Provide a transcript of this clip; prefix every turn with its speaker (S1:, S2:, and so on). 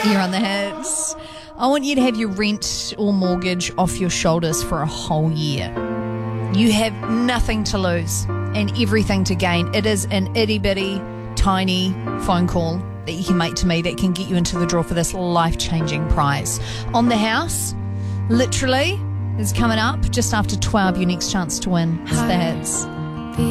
S1: You're on the hits. I want you to have your rent or mortgage off your shoulders for a whole year. You have nothing to lose and everything to gain. It is an itty-bitty, tiny phone call that you can make to me that can get you into the draw for this life-changing prize. On the house, literally, is coming up just after 12, your next chance to win. It's the hits.